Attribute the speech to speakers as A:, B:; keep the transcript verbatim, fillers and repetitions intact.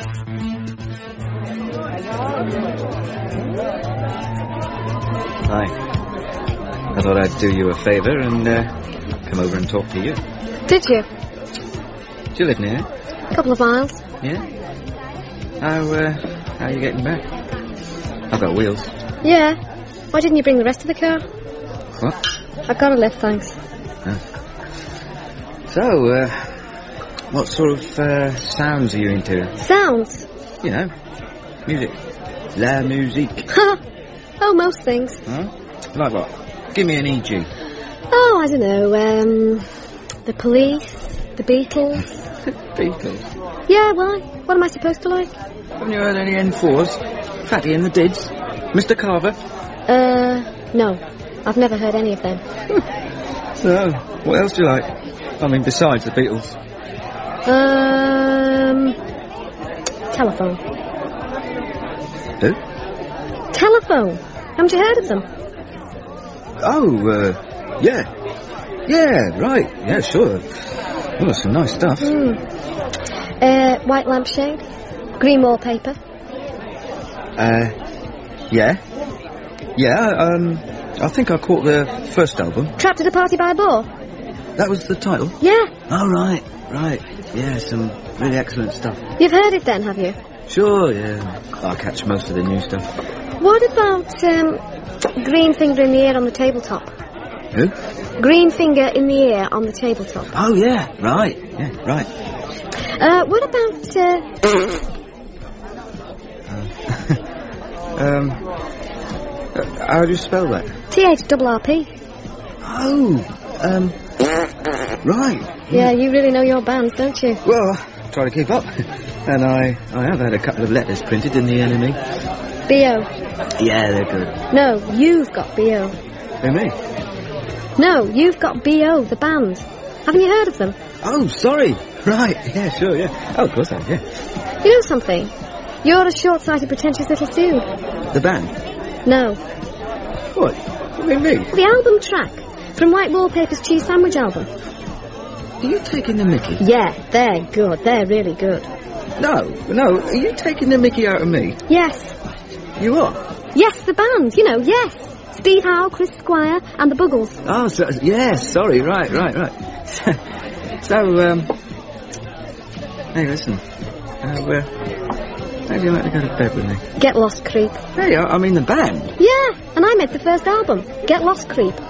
A: Hi. I thought I'd do you a favour and uh, come over and talk to you.
B: Did you?
A: Do you live near?
B: A couple of miles.
A: Yeah? How, uh, how are you getting back? I've got wheels.
B: Yeah. Why didn't you bring the rest of the car?
A: What?
B: I've got a lift, thanks.
A: Oh. So, uh, what sort of uh, sounds are you into?
B: Sounds?
A: You know, music. La musique.
B: Oh, most things.
A: Huh? Like what? Give me an E G.
B: Oh, I don't know, um... the Police, the Beatles.
A: Beatles?
B: Yeah, why? What am I supposed to like?
A: Haven't you heard any N fours? Fatty and the Dids? Mister Carver?
B: Uh, no. I've never heard any of them.
A: So, what else do you like? I mean, besides the Beatles.
B: Um... Telephone.
A: Who?
B: Telephone. Haven't you heard of them?
A: Oh, uh, yeah. Yeah, right. Yeah, sure. Oh, some nice stuff.
B: Mm. Uh, white lampshade. Green wallpaper.
A: Uh, yeah. Yeah, um, I think I caught their first album.
B: Trapped at a Party by a Bore.
A: That was the title?
B: Yeah.
A: Oh, right, right. Yeah, some really excellent stuff.
B: You've heard it then, have you?
A: Sure, yeah. I catch most of the new stuff.
B: What about, um, Green Finger in the Ear on the tabletop?
A: Who?
B: Green Finger in the Ear on the tabletop.
A: Oh, yeah, right, yeah, right.
B: Uh, what about, uh...
A: uh um, uh, how do you spell that?
B: T H R R P.
A: Oh, um, right.
B: Yeah, you really know your bands, don't you?
A: Well, I try to keep up. And I, I have had a couple of letters printed in the Enemy.
B: B O.
A: Yeah, they're good.
B: No, you've got B O.
A: Who, me?
B: No, you've got B O, the band. Haven't you heard of them?
A: Oh, sorry. Right, yeah, sure, yeah. Oh, of course I have, yeah.
B: You know something? You're a short-sighted, pretentious little dude.
A: The band?
B: No.
A: What? What do you mean?
B: The album track from White Wallpaper's Cheese Sandwich album.
A: Are you taking the mickey?
B: Yeah, they're good. They're really good.
A: No, no. Are you taking the mickey out of me?
B: Yes.
A: You are?
B: Yes, the band. You know, yes. Steve Howe, Chris Squire, and the Buggles.
A: Oh, so, yes, sorry. Right, right, right. So, um... Hey, listen. Uh, where... How do you like to go to bed with me?
B: Get Lost, Creep.
A: Hey, I, I mean the band.
B: Yeah, and I made the first album, Get Lost, Creep.